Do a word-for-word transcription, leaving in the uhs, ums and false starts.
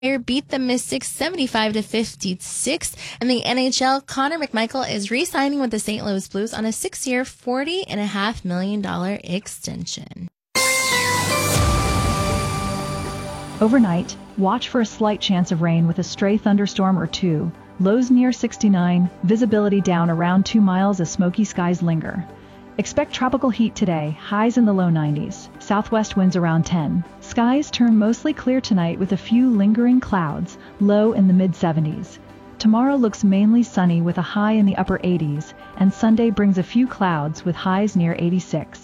beat the Mystics seventy-five to fifty-six. In the N H L, Connor McMichael is re-signing with the Saint Louis Blues on a six-year, forty point five million dollars extension. Overnight, watch for a slight chance of rain with a stray thunderstorm or two. Lows near sixty-nine, visibility down around two miles as smoky skies linger. Expect tropical heat today, highs in the low nineties, southwest winds around ten. Skies turn mostly clear tonight with a few lingering clouds, low in the mid seventies. Tomorrow looks mainly sunny with a high in the upper eighties, and Sunday brings a few clouds with highs near eighty-six.